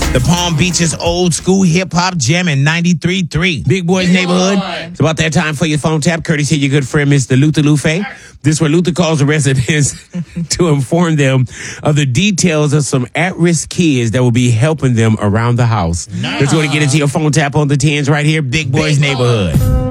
The Palm Beaches old school hip hop jam in 93.3. Big Boy's Neighborhood. It's about that time for your phone tap, courtesy of your good friend, Mr. Luther Lufe. This is where Luther calls the residents to inform them of the details of some at-risk kids that will be helping them around the house. Let's go to get into your phone tap on the 10s right here. Big Boy's Neighborhood.